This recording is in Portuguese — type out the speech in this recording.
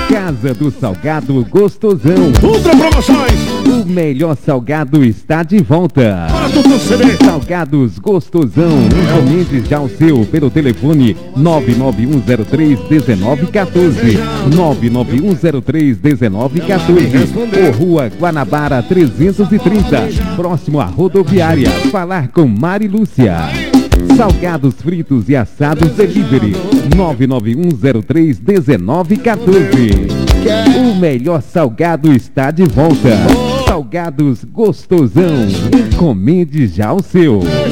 Casa do Salgado Gostosão. Ultra promoções. O melhor salgado está de volta. Para tu conceber. Salgados Gostosão. Encomende já o seu pelo telefone 991031914. 991031914. Ou Rua Guanabara 330. Próximo à rodoviária. Falar com Mari Lúcia. Salgados fritos e assados delivery 991031914. O melhor salgado está de volta. Salgados Gostosão. Encomende já o seu.